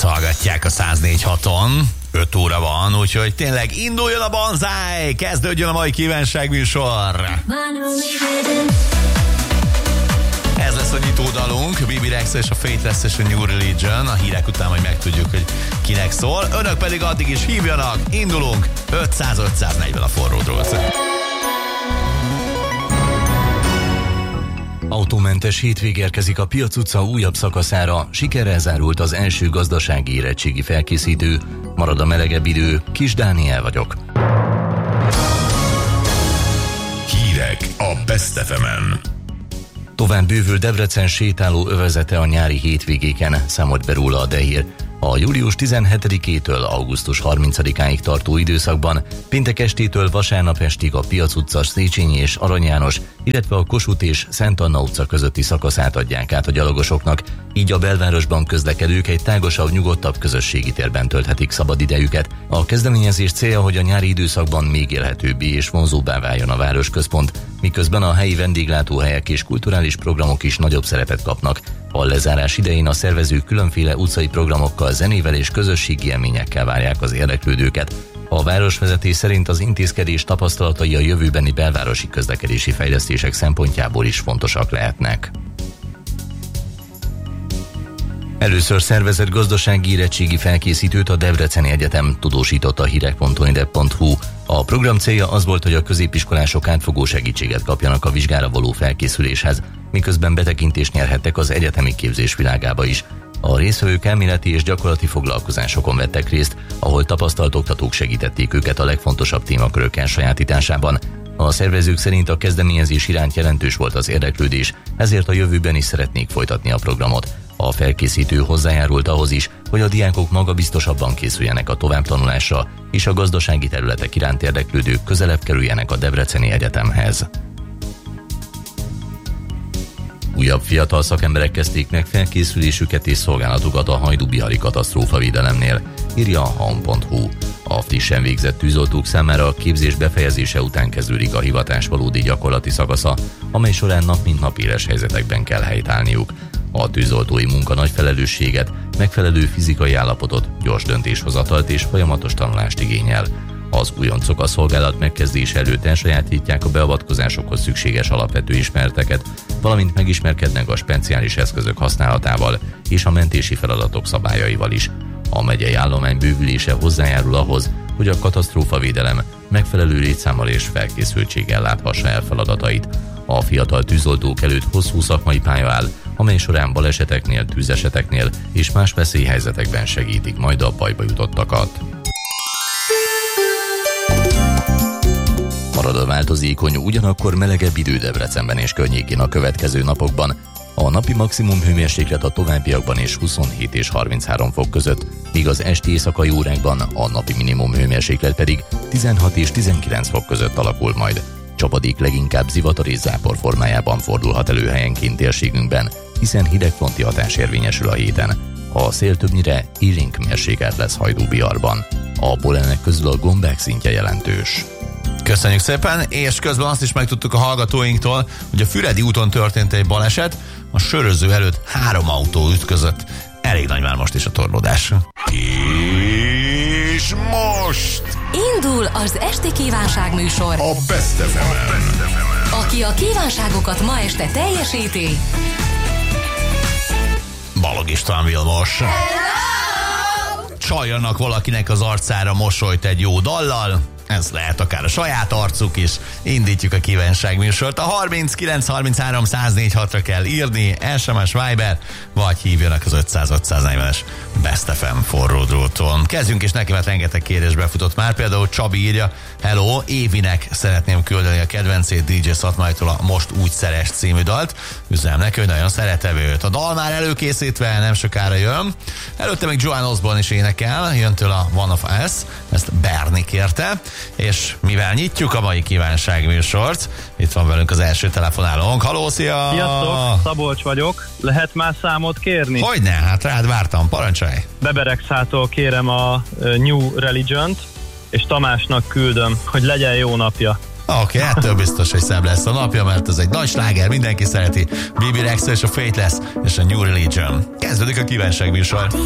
hallgatják a 104.6-on. 5 óra van, úgyhogy tényleg induljon a Banzai, kezdődjön a mai kívánságműsor. Ez lesz a nyitódalunk, Bibi Rexha és a Faithless és a New Religion. A hírek után majd megtudjuk, hogy kinek szól. Önök pedig addig is hívjanak, indulunk, 500-540 a forró drót. Autómentes hétvég érkezik a Piac utca újabb szakaszára, sikerrel zárult az első gazdasági érettségi felkészítő, marad a melegebb idő, Kis Dániel vagyok. Hírek a Best FM-en. Tovább bővül Debrecen sétáló övezete a nyári hétvégéken, számolt be róla a Dehír. A július 17-től augusztus 30-áig tartó időszakban péntek estétől vasárnap estig a Piac utca, Széchenyi és Arany János, illetve a Kossuth és Szent Anna utca közötti szakaszát adják át a gyalogosoknak, így a belvárosban közlekedők egy tágasabb, nyugodtabb közösségi térben tölthetik szabadidejüket. A kezdeményezés célja, hogy a nyári időszakban még élhetőbbé és vonzóbbá váljon a városközpont, miközben a helyi vendéglátóhelyek és kulturális programok is nagyobb szerepet kapnak. A lezárás idején a szervezők különféle utcai programokkal, zenével és közösségi élményekkel várják az érdeklődőket. A városvezetés szerint az intézkedés tapasztalatai a jövőbeni belvárosi közlekedési fejlesztések szempontjából is fontosak lehetnek. Először szervezett gazdasági érettségi felkészítőt a Debreceni Egyetem, tudósított a hírek.onidep.hu. A program célja az volt, hogy a középiskolások átfogó segítséget kapjanak a vizsgára való felkészüléshez, miközben betekintést nyerhettek az egyetemi képzés világába is. A résztvevők elméleti és gyakorlati foglalkozásokon vettek részt, ahol tapasztalt oktatók segítették őket a legfontosabb témakörök elsajátításában. A szervezők szerint a kezdeményezés iránt jelentős volt az érdeklődés, ezért a jövőben is szeretnék folytatni a programot. A felkészítő hozzájárult ahhoz is, hogy a diákok magabiztosabban készüljenek a továbbtanulásra, és a gazdasági területek iránt érdeklődők közelebb kerüljenek a Debreceni Egyetemhez. Újabb fiatal szakemberek kezdték meg felkészülésüket és szolgálatukat a hajdúbihari katasztrófavédelemnél, írja a haun.hu. A frissen végzett tűzoltók számára a képzés befejezése után kezdődik a hivatás valódi gyakorlati szakasza, amely során nap mint nap éles helyzetekben kell helytállniuk. A tűzoltói munka nagy felelősséget, megfelelő fizikai állapotot, gyors döntéshozatalt és folyamatos tanulást igényel. Az újoncok a szolgálat megkezdése előtt elsajátítják a beavatkozásokhoz szükséges alapvető ismereteket, valamint megismerkednek a speciális eszközök használatával és a mentési feladatok szabályaival is. A megyei állomány bővülése hozzájárul ahhoz, hogy a katasztrófavédelem megfelelő létszámmal és felkészültséggel láthassa el feladatait. A fiatal tűzoltók előtt hosszú szakmai pálya áll, amely során baleseteknél, tűzeseteknél és más veszélyhelyzetekben segítik majd a bajba jutottakat. Marad a változékony, ugyanakkor melegebb idő Debrecenben és környékén a következő napokban. A napi maximum hőmérséklet a továbbiakban is 27 és 33 fok között, míg az esti éjszakai órákban a napi minimum hőmérséklet pedig 16 és 19 fok között alakul majd. Csapadék leginkább zivatar és zápor formájában fordulhat elő helyenként térségünkben, hiszen hidegfronti hatás érvényesül a héten. A szél többnyire élénk mérsékelt lesz Hajdúbiharban. A pollenek közül a gombák szintje jelentős. Köszönjük szépen, és közben azt is megtudtuk a hallgatóinktól, hogy a Füredi úton történt egy baleset, a söröző előtt 3 autó ütközött. Elég nagy már most is a torlódás. És most indul az esti kívánságműsor. a Best FM-en. Aki a kívánságokat ma este teljesíti. Balog István Vilmos. Csaljanak valakinek az arcára mosolyt egy jó dallal. Ez lehet akár a saját arcuk is. Indítjuk a kívánságműsort. A 39 33 104 6-ra kell írni, SMS, Viber, vagy hívjanak az 500-540-es Best FM forró dróton. Kezdjünk, és neki, mert rengeteg kérdés befutott már. Például Csabi írja: hello, Évinek szeretném küldeni a kedvencét DJ Szatmájtól a Most úgy szeres című dalt. Üzenem neki, hogy nagyon szeretem őt. A dal már előkészítve, nem sokára jön. Előtte még Joan Osborne is énekel, jön tőle a One of Us, ezt Bernie kérte. És mivel nyitjuk a mai kívánságműsort, itt van velünk az első telefonálónk. Halló, szia! Sziasztok, Szabolcs vagyok. Lehet már számot kérni? Hogyne, hát rád vártam, parancsolj! Beberegszától kérem a New Religion-t, és Tamásnak küldöm, hogy legyen jó napja. Oké, ettől biztos, hogy szebb lesz a napja, mert ez egy nagy sláger, mindenki szereti. Bibi Rexha és a Faithless és a New Religion. Kezdődik a kívánságműsor.